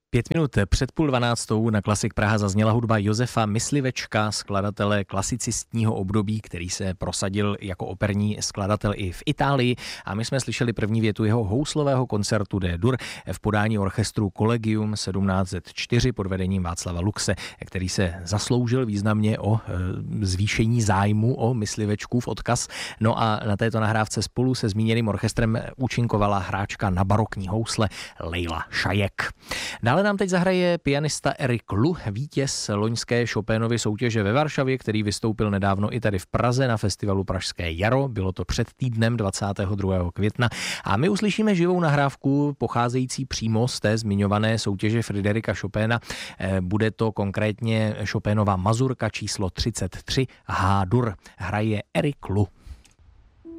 5 minut před 11:30 na Klasik Praha zazněla hudba Josefa Myslivečka, skladatele klasicistního období, který se prosadil jako operní skladatel i v Itálii. A my jsme slyšeli první větu jeho houslového koncertu D-dur v podání orchestru Collegium 1704 pod vedením Václava Luxe, který se zasloužil významně o zvýšení zájmu o Myslivečkův odkaz. No a na této nahrávce spolu se zmíněným orchestrem účinkovala hráčka na barokní housle Leila Šajek. Dále nám teď zahraje pianista Erik Lu, vítěz loňské Chopénovy soutěže ve Varšavě, který vystoupil nedávno i tady v Praze na festivalu Pražské jaro. Bylo to před týdnem 22. května. A my uslyšíme živou nahrávku pocházející přímo z té zmiňované soutěže Fryderika Chopéna. Bude to konkrétně Chopénova mazurka číslo 33 H-dur. Hraje Erik Lu.